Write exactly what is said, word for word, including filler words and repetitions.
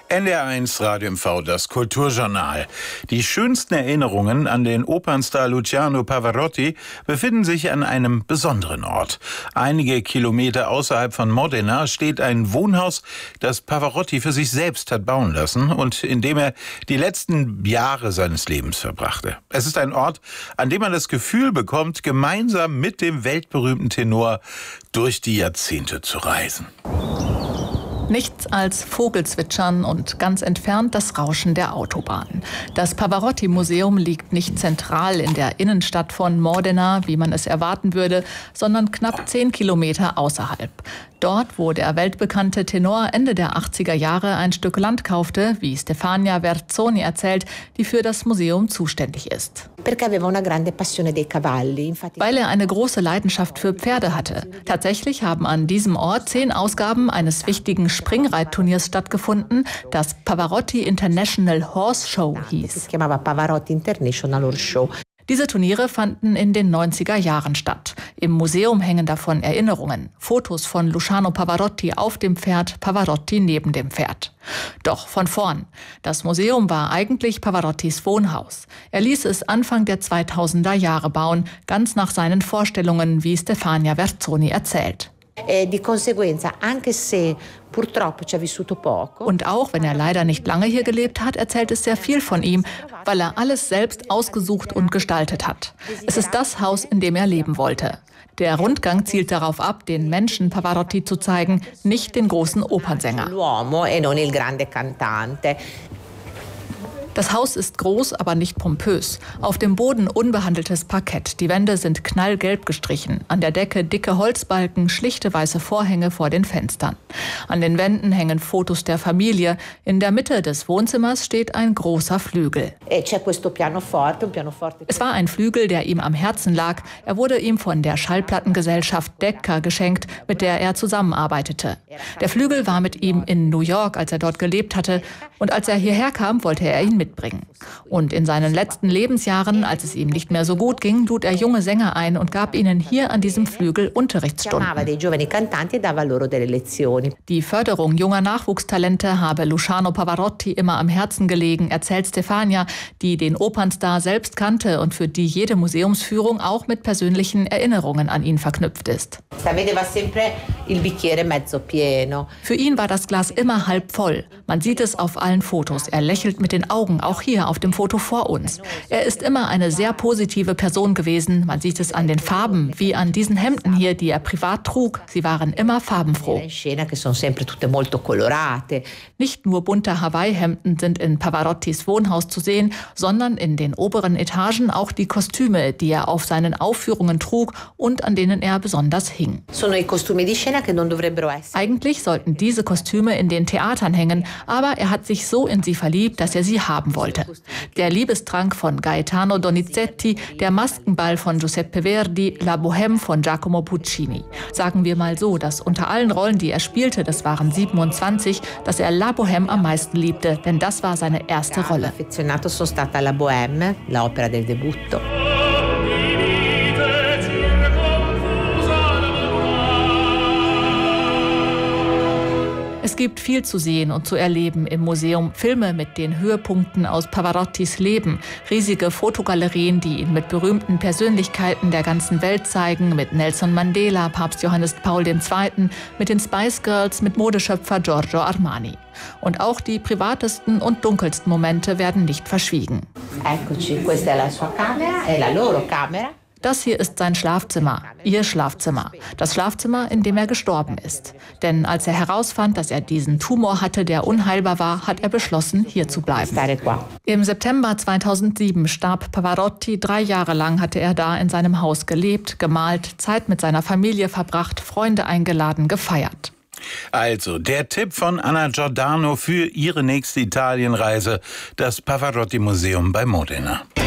N D R eins Radio M V, das Kulturjournal. Die schönsten Erinnerungen an den Opernstar Luciano Pavarotti befinden sich an einem besonderen Ort. Einige Kilometer außerhalb von Modena steht ein Wohnhaus, das Pavarotti für sich selbst hat bauen lassen und in dem er die letzten Jahre seines Lebens verbrachte. Es ist ein Ort, an dem man das Gefühl bekommt, gemeinsam mit dem weltberühmten Tenor durch die Jahrzehnte zu reisen. Nichts als Vogelzwitschern und ganz entfernt das Rauschen der Autobahn. Das Pavarotti-Museum liegt nicht zentral in der Innenstadt von Modena, wie man es erwarten würde, sondern knapp zehn Kilometer außerhalb. Dort, wo der weltbekannte Tenor Ende der achtziger Jahre ein Stück Land kaufte, wie Stefania Verzoni erzählt, die für das Museum zuständig ist. Weil er eine große Leidenschaft für Pferde hatte. Tatsächlich haben an diesem Ort zehn Ausgaben eines wichtigen Springreitturniers stattgefunden, das Pavarotti International Horse Show hieß. Diese Turniere fanden in den neunziger Jahren statt. Im Museum hängen davon Erinnerungen, Fotos von Luciano Pavarotti auf dem Pferd, Pavarotti neben dem Pferd. Doch von vorn. Das Museum war eigentlich Pavarottis Wohnhaus. Er ließ es Anfang der zweitausender Jahre bauen, ganz nach seinen Vorstellungen, wie Stefania Verzoni erzählt. Und auch wenn er leider nicht lange hier gelebt hat, erzählt es sehr viel von ihm, weil er alles selbst ausgesucht und gestaltet hat. Es ist das Haus, in dem er leben wollte. Der Rundgang zielt darauf ab, den Menschen Pavarotti zu zeigen, nicht den großen Opernsänger. Das Haus ist groß, aber nicht pompös. Auf dem Boden unbehandeltes Parkett. Die Wände sind knallgelb gestrichen. An der Decke dicke Holzbalken, schlichte weiße Vorhänge vor den Fenstern. An den Wänden hängen Fotos der Familie. In der Mitte des Wohnzimmers steht ein großer Flügel. Es war ein Flügel, der ihm am Herzen lag. Er wurde ihm von der Schallplattengesellschaft Decca geschenkt, mit der er zusammenarbeitete. Der Flügel war mit ihm in New York, als er dort gelebt hatte. Und als er hierher kam, wollte er ihn mitbringen. Und in seinen letzten Lebensjahren, als es ihm nicht mehr so gut ging, lud er junge Sänger ein und gab ihnen hier an diesem Flügel Unterrichtsstunden. Die Förderung junger Nachwuchstalente habe Luciano Pavarotti immer am Herzen gelegen, erzählt Stefania, die den Opernstar selbst kannte und für die jede Museumsführung auch mit persönlichen Erinnerungen an ihn verknüpft ist. Für ihn war das Glas immer halb voll. Man sieht es auf allen Fotos. Er lächelt mit den Augen, auch hier auf dem Foto vor uns. Er ist immer eine sehr positive Person gewesen. Man sieht es an den Farben, wie an diesen Hemden hier, die er privat trug. Sie waren immer farbenfroh. Nicht nur bunte Hawaii-Hemden sind in Pavarottis Wohnhaus zu sehen, sondern in den oberen Etagen auch die Kostüme, die er auf seinen Aufführungen trug und an denen er besonders hing. Eigentlich sollten diese Kostüme in den Theatern hängen, aber er hat sich so in sie verliebt, dass er sie haben wollte. Der Liebestrank von Gaetano Donizetti, der Maskenball von Giuseppe Verdi, La Bohème von Giacomo Puccini. Sagen wir mal so, dass unter allen Rollen, die er spielte, das waren siebenundzwanzig, dass er La Bohème am meisten liebte, denn das war seine erste Rolle. Es gibt viel zu sehen und zu erleben im Museum. Filme mit den Höhepunkten aus Pavarottis Leben, riesige Fotogalerien, die ihn mit berühmten Persönlichkeiten der ganzen Welt zeigen, mit Nelson Mandela, Papst Johannes Paul der Zweite, mit den Spice Girls, mit Modeschöpfer Giorgio Armani. Und auch die privatesten und dunkelsten Momente werden nicht verschwiegen. Das hier ist sein Schlafzimmer, ihr Schlafzimmer, das Schlafzimmer, in dem er gestorben ist. Denn als er herausfand, dass er diesen Tumor hatte, der unheilbar war, hat er beschlossen, hier zu bleiben. Im September zweitausendsieben starb Pavarotti. Drei Jahre lang hatte er da in seinem Haus gelebt, gemalt, Zeit mit seiner Familie verbracht, Freunde eingeladen, gefeiert. Also, der Tipp von Anna Giordano für ihre nächste Italienreise, das Pavarotti-Museum bei Modena.